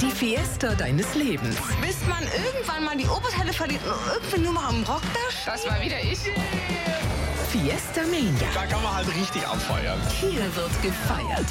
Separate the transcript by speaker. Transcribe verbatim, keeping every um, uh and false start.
Speaker 1: Die Fiesta deines Lebens.
Speaker 2: Bis man irgendwann mal die Oberteile verliert und irgendwie nur mal am Rock da
Speaker 3: Das war wieder ich.
Speaker 1: Fiesta Mania.
Speaker 4: Da kann man halt richtig abfeiern.
Speaker 1: Hier wird gefeiert.